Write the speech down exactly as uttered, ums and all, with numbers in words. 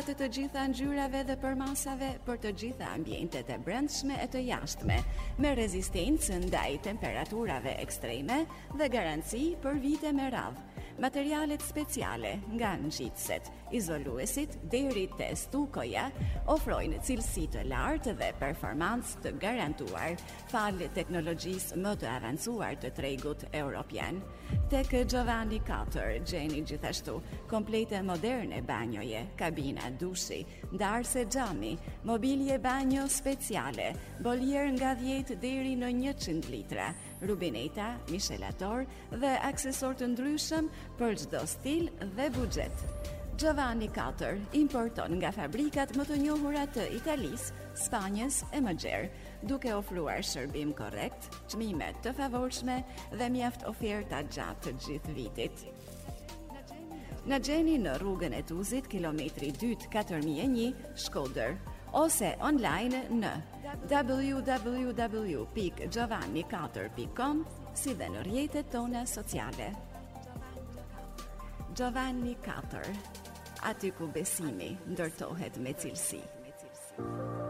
të të gjitha ngjyrave dhe përmasave për të gjitha ambientet e brendshme e të jashtme, me rezistencë ndaj temperaturave ekstreme dhe garanci për vite me radhë. Materialet speciale, nga ngjitëset, izoluesit deri te stukoja, ofrojnë cilësi të lartë dhe performancë të garantuar, falë teknologjisë më të avancuar të tregut europian. Tek Giovanni katër gjeni gjithashtu komplete moderne banjoje, kabina dushi, ndarse xhami, mobilje banjo speciale, boljer nga dhjetë deri në njëqind litra, rubineta, mishelator dhe aksesor të ndryshëm për çdo stil dhe buxhet. Giovanni katër importon nga fabrikat më të njohura të Italisë, Spanjës e më gjerë, duke ofruar shërbim korrekt, çmime të favorshme dhe mjaft oferta gjatë të gjithë vitit. Na gjeni në rrugën e Tuzit, kilometri dytë katër mijë e një, Shkodër, ose online në w w w pikë giovanni katër pikë com, si dhe në rrjetet tona sociale. Giovanni katër, aty ku besimi ndërtohet me cilësi.